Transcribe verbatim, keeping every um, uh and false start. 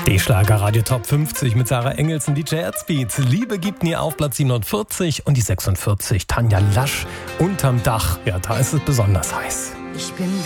Die Schlagerradio Top fünfzig mit Sarah Engels und D J Herzbeat. Liebe gibt nie auf, Platz siebenundvierzig und die sechsundvierzig. Tanja Lasch, Unterm Dach. Ja, da ist es besonders heiß. Ich bin